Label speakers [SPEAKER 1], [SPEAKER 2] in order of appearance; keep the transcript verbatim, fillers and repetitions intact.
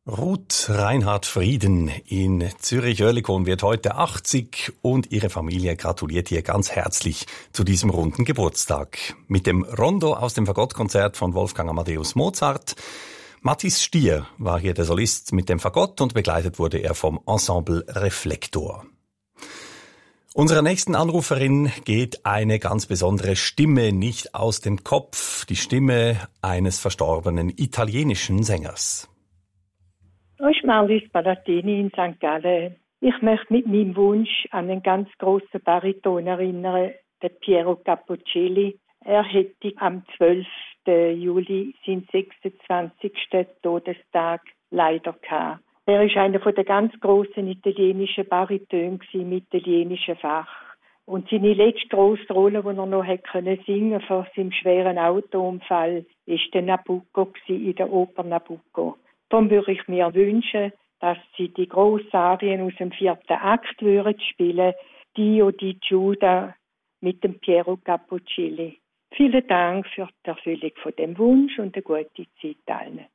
[SPEAKER 1] Ruth Reinhard Frieden in Zürich-Oerlikon wird heute achtzig und ihre Familie gratuliert ihr ganz herzlich zu diesem runden Geburtstag. Mit dem Rondo aus dem Fagottkonzert von Wolfgang Amadeus Mozart. Matthias Stier war hier der Solist mit dem Fagott und begleitet wurde er vom Ensemble Reflektor. Unserer nächsten Anruferin geht eine ganz besondere Stimme nicht aus dem Kopf. Die Stimme eines verstorbenen italienischen Sängers.
[SPEAKER 2] Ich bin Marlies Palatini in Sankt Gallen. Ich möchte mit meinem Wunsch an einen ganz grossen Bariton erinnern, den Piero Cappuccilli. Er hätte am zwölften Juli seinen sechsundzwanzigsten Todestag leider gehabt. Er war einer der ganz grossen italienischen Baritone im italienischen Fach. Und seine letzte grosse Rolle, die er noch hätte singen vor seinem schweren Autounfall, war der Nabucco in der Oper Nabucco. Darum würde ich mir wünschen, dass sie die grossen Arien aus dem vierten Akt würden spielen, Dio di Giuda mit dem Piero Cappuccilli. Vielen Dank für die Erfüllung von dem Wunsch und eine gute Zeit allen.